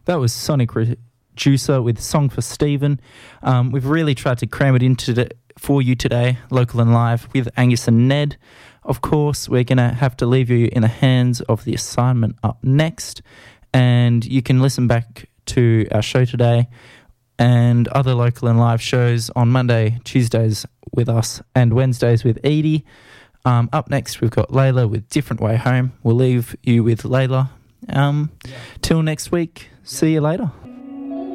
That was Sonic Reducer with Song for Stephen. We've really tried to cram it into for you today, local and live, with Angus and Ned. Of course, we're going to have to leave you in the hands of the assignment up next, and you can listen back to our show today and other local and live shows on Monday, Tuesdays with us, and Wednesdays with Edie. Up next, we've got Layla with Different Way Home. We'll leave you with Layla. Till next week. See you later.